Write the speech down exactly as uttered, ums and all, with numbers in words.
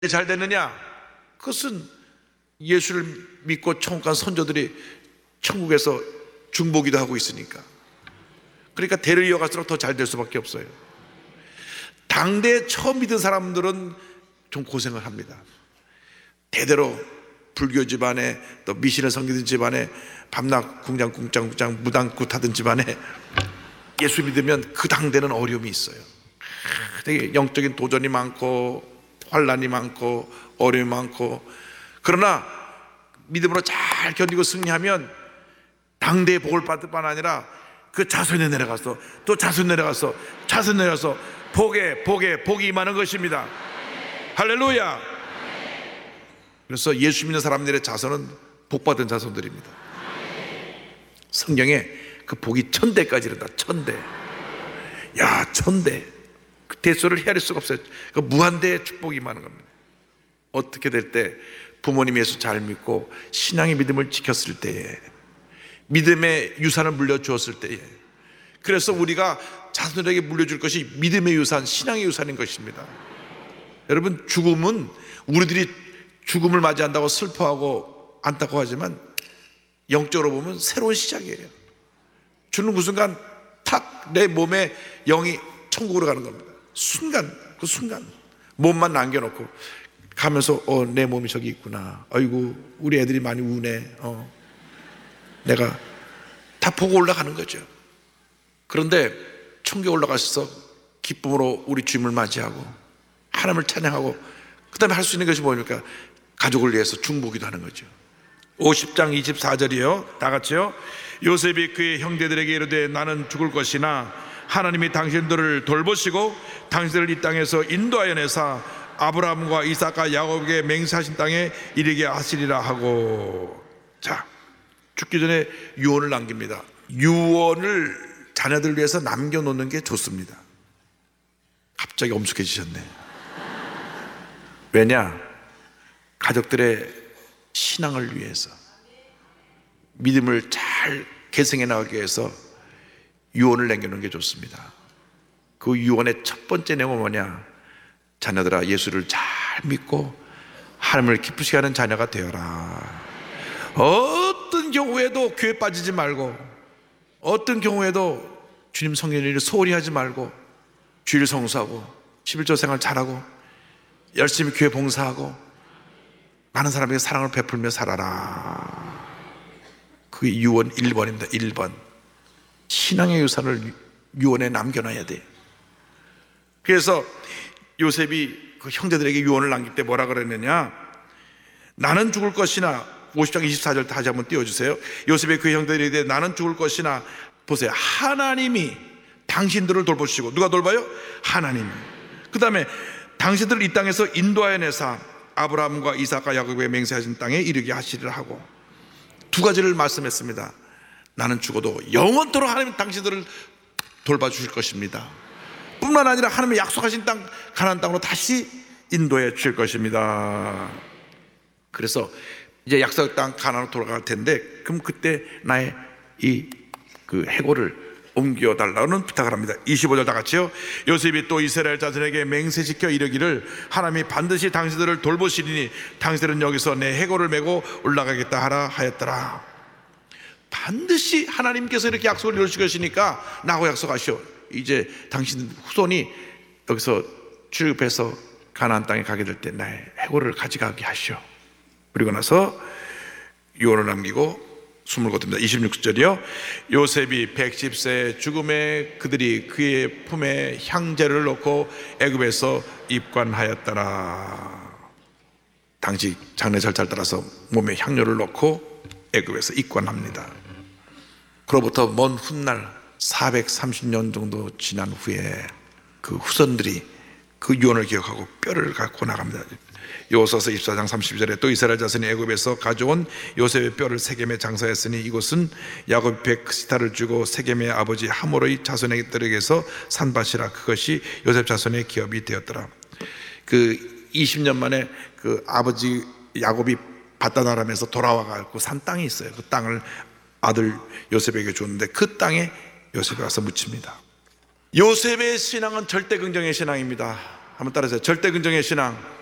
잘 됐느냐? 그것은 예수를 믿고 천국 간 선조들이 천국에서 중보기도 하고 있으니까. 그러니까 대를 이어갈수록 더 잘 될 수밖에 없어요. 당대에 처음 믿은 사람들은 좀 고생을 합니다. 대대로 불교 집안에 또 미신을 섬기는 집안에 밤낮 궁장궁장궁장 무당구 타던 집안에 예수 믿으면 그 당대는 어려움이 있어요. 되게 영적인 도전이 많고 환난이 많고 어려움이 많고, 그러나 믿음으로 잘 견디고 승리하면 당대의 복을 받을 뿐 아니라 그 자손에 내려가서 또 자손 내려가서 자손 내려가서 복에 복에 복이 임하는 것입니다. 할렐루야. 그래서 예수 믿는 사람들의 자손은 복받은 자손들입니다. 성경에 그 복이 천대까지 이른다. 천대. 야, 천대. 그 대소를 헤아릴 수가 없어요. 그 무한대의 축복이 임하는 겁니다. 어떻게 될 때? 부모님 예수 잘 믿고 신앙의 믿음을 지켰을 때에, 믿음의 유산을 물려주었을 때에. 그래서 우리가 자손에게 물려줄 것이 믿음의 유산, 신앙의 유산인 것입니다. 여러분, 죽음은 우리들이 죽음을 맞이한다고 슬퍼하고 안타까워하지만 영적으로 보면 새로운 시작이에요. 죽는 그 순간 탁 내 몸에 영이 천국으로 가는 겁니다. 순간, 그 순간 몸만 남겨놓고 가면서 어, 내 몸이 저기 있구나. 아이고, 우리 애들이 많이 우네. 어, 내가 다 보고 올라가는 거죠. 그런데 천국에 올라가셔서 기쁨으로 우리 주님을 맞이하고 하나님을 찬양하고, 그 다음에 할 수 있는 것이 뭡니까? 가족을 위해서 중보기도 하는 거죠. 오십 장 이십사 절이요. 다 같이요. 요셉이 그의 형제들에게 이르되 나는 죽을 것이나 하나님이 당신들을 돌보시고 당신들을 이 땅에서 인도하여 내사 아브라함과 이삭과 야곱에게 맹세하신 땅에 이르게 하시리라 하고. 자, 죽기 전에 유언을 남깁니다. 유언을 자녀들 위해서 남겨놓는 게 좋습니다. 갑자기 엄숙해지셨네. 왜냐? 가족들의 신앙을 위해서, 믿음을 잘 계승해 나가기 위해서 유언을 남겨놓는 게 좋습니다. 그 유언의 첫 번째 내용은 뭐냐? 자녀들아, 예수를 잘 믿고 하나님을 기쁘시게 하는 자녀가 되어라. 어떤 경우에도 교회 빠지지 말고, 어떤 경우에도 주님 성령 일을 소홀히 하지 말고 주일 성수하고 십일조 생활 잘하고 열심히 교회 봉사하고 많은 사람에게 사랑을 베풀며 살아라. 그게 유언 일 번입니다. 일 번. 신앙의 유산을 유언에 남겨놔야 돼. 그래서 요셉이 그 형제들에게 유언을 남길 때 뭐라 그랬느냐? 나는 죽을 것이나, 오십 장 이십사 절 다시 한번 띄워주세요. 요셉의 그 형제들에게 나는 죽을 것이나, 보세요, 하나님이 당신들을 돌보시고. 누가 돌봐요? 하나님이. 그 다음에 당신들을 이 땅에서 인도하여 내사 아브라함과 이삭과 야곱에 맹세하신 땅에 이르게 하시리라 하고, 두 가지를 말씀했습니다. 나는 죽어도 영원토록 하나님 당신들을 돌봐주실 것입니다. 뿐만 아니라 하나님의 약속하신 땅 가나안 땅으로 다시 인도해 주실 것입니다. 그래서 이제 약속 땅 가나안으로 돌아갈 텐데, 그럼 그때 나의 이 그 해골을 옮겨달라는 부탁을 합니다. 이십오 절 다 같이요. 요셉이 또 이스라엘 자손에게 맹세시켜 이르기를 하나님이 반드시 당신들을 돌보시리니 당신들은 여기서 내 해골을 메고 올라가겠다 하라 하였더라. 반드시 하나님께서 이렇게 약속을 이루실 것이니까 나하고 약속하시오. 이제 당신 후손이 여기서 출입해서 가나안 땅에 가게 될 때 나의 해골을 가져가게 하시오. 그리고 나서 유언을 남기고 숨을 거둡니다. 이십육 절이요. 요셉이 백십 세 죽음에 그들이 그의 품에 향제를 놓고 애굽에서 입관하였더라. 당시 장례 절차를 따라서 몸에 향료를 놓고 애굽에서 입관합니다. 그로부터 먼 훗날 사백삼십 년 정도 지난 후에 그 후손들이 그 유언을 기억하고 뼈를 갖고 나갑니다. 여호수아서 이십사 장 삼십 절에 또 이스라엘 자손이 애굽에서 가져온 요셉의 뼈를 세겜에 장사했으니 이곳은 야곱이 백시타를 주고 세겜의 아버지 하모르의 자손에게서 산 밭이라. 그것이 요셉 자손의 기업이 되었더라. 그 이십 년 만에 그 아버지 야곱이 바다나람에서 돌아와 가지고 산 땅이 있어요. 그 땅을 아들 요셉에게 줬는데 그 땅에 요셉이 와서 묻힙니다. 요셉의 신앙은 절대 긍정의 신앙입니다. 한번 따라하세요. 절대 긍정의 신앙.